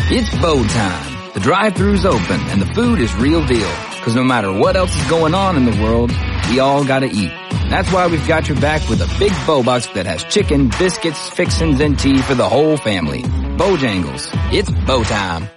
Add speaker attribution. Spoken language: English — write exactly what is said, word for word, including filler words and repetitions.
Speaker 1: It's Bo time. The drive-thru's open and the food is real deal. Cause no matter what else is going on in the world, we all gotta eat. That's why we've got your back with a big Bo Box that has chicken, biscuits, fixins, and tea for the whole family. Bojangles. It's Bo time.